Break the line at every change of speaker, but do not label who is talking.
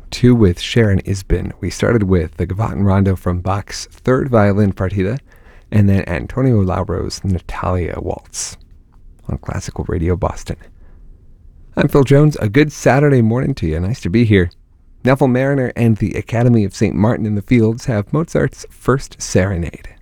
2 with Sharon Isbin. We started with the Gavotte and Rondo from Bach's Third Violin Partita, and then Antonio Lauro's Natalia Waltz on Classical Radio Boston. I'm Phil Jones. A good Saturday morning to you. Nice to be here. Neville Marriner and the Academy of St. Martin in the Fields have Mozart's First Serenade.